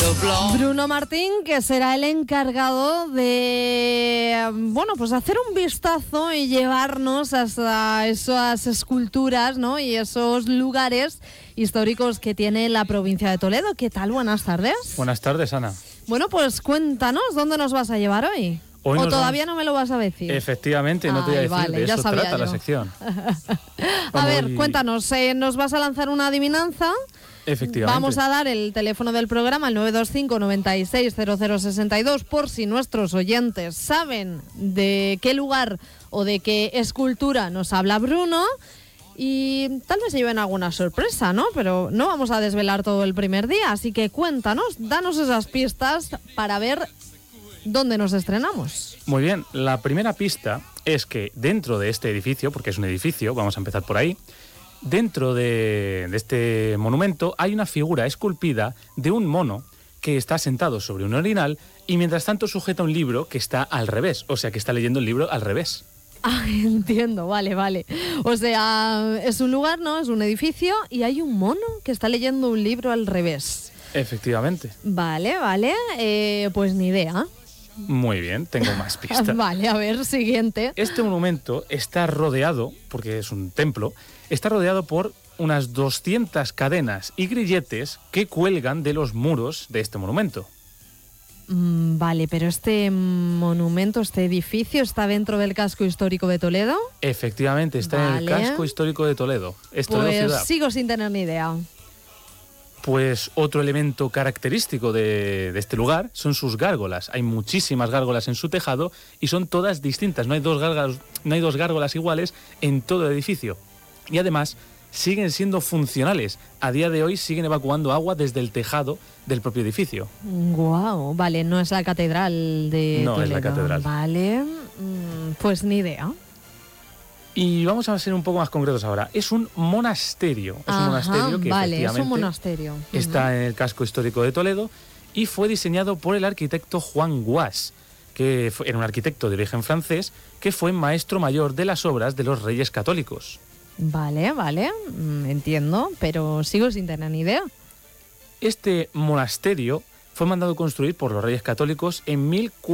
Bruno Martín, que será el encargado de, bueno, pues hacer un vistazo y llevarnos hasta esas esculturas, ¿no? Y esos lugares históricos que tiene la provincia de Toledo. ¿Qué tal? Buenas tardes. Buenas tardes, Ana. Bueno, pues cuéntanos, ¿dónde nos vas a llevar hoy? ¿O todavía no me lo vas a decir? Efectivamente, no te voy a decir, vale, de ya eso sabía trata yo. la sección. A ver, cuéntanos, ¿nos vas a lanzar una adivinanza? Efectivamente. Vamos a dar el teléfono del programa, el 925 96 0062, por si nuestros oyentes saben de qué lugar o de qué escultura nos habla Bruno. Y tal vez se lleven alguna sorpresa, ¿no? Pero no vamos a desvelar todo el primer día, así que cuéntanos, danos esas pistas para ver dónde nos estrenamos. Muy bien, la primera pista es que dentro de este edificio, porque es un edificio, vamos a empezar por ahí, dentro de este monumento hay una figura esculpida de un mono que está sentado sobre un orinal y mientras tanto sujeta un libro que está al revés, o sea que está leyendo el libro al revés. Ah, entiendo, vale. O sea, es un lugar, ¿no? Es un edificio y hay un mono que está leyendo un libro al revés. Efectivamente. Vale, pues ni idea. Muy bien, tengo más pistas. Vale, a ver, siguiente. Este monumento está rodeado, porque es un templo, está rodeado por unas 200 cadenas y grilletes que cuelgan de los muros de este monumento. Vale, pero este monumento, este edificio, ¿está dentro del casco histórico de Toledo? Efectivamente, está en el casco histórico de Toledo. Es Toledo ciudad. Pues sigo sin tener ni idea. Pues otro elemento característico de este lugar son sus gárgolas. Hay muchísimas gárgolas en su tejado y son todas distintas. No hay dos gárgolas iguales en todo el edificio. Y además siguen siendo funcionales. A día de hoy siguen evacuando agua desde el tejado del propio edificio. Guau, vale, no es la catedral de Toledo. No es la catedral. Vale, pues ni idea. Y vamos a ser un poco más concretos ahora. Es un monasterio. Es un monasterio que efectivamente es un monasterio. Está en el casco histórico de Toledo y fue diseñado por el arquitecto Juan Guas, que era un arquitecto de origen francés que fue maestro mayor de las obras de los Reyes Católicos. Vale, entiendo, pero sigo sin tener ni idea. Este monasterio fue mandado construir por los Reyes Católicos en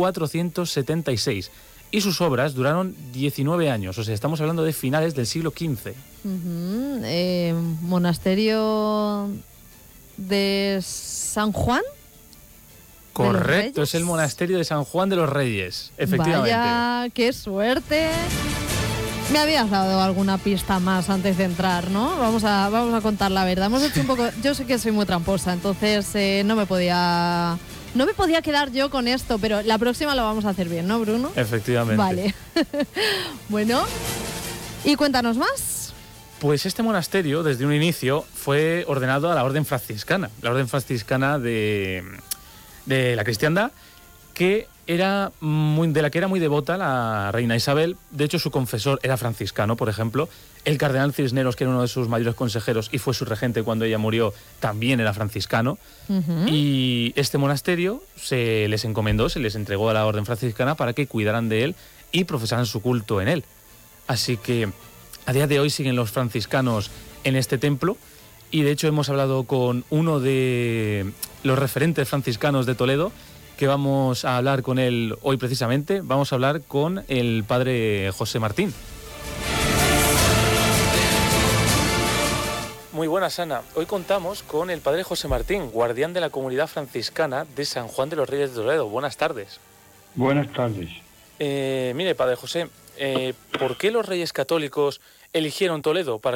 1476 y sus obras duraron 19 años, o sea, estamos hablando de finales del siglo XV. ¿Monasterio de San Juan? Correcto, es el monasterio de San Juan de los Reyes, efectivamente. Vaya, qué suerte. Me habías dado alguna pista más antes de entrar, ¿no? Vamos a contar la verdad. Hemos hecho un poco. Yo sé que soy muy tramposa, entonces no me podía quedar yo con esto, pero la próxima lo vamos a hacer bien, ¿no, Bruno? Efectivamente. Vale. Bueno, y cuéntanos más. Pues este monasterio, desde un inicio, fue ordenado a la orden franciscana. La orden franciscana de la cristiandad, que era de la que era muy devota la reina Isabel. De hecho, su confesor era franciscano, por ejemplo. El cardenal Cisneros, que era uno de sus mayores consejeros y fue su regente cuando ella murió, también era franciscano. Y este monasterio se les encomendó, se les entregó a la orden franciscana para que cuidaran de él y profesaran su culto en él. Así que a día de hoy siguen los franciscanos en este templo. Y de hecho hemos hablado con uno de los referentes franciscanos de Toledo, que vamos a hablar con él hoy precisamente. Vamos a hablar con el padre José Martín. Muy buenas, Ana. Hoy contamos con el padre José Martín, guardián de la comunidad franciscana de San Juan de los Reyes de Toledo. Buenas tardes. Buenas tardes. Mire, padre José, ¿por qué los Reyes Católicos eligieron Toledo para